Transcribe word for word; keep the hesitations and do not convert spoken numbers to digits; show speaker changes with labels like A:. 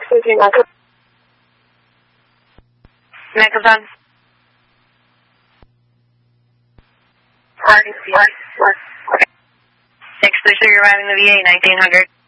A: Megaphone. Six three three, arriving the V A, nineteen hundred.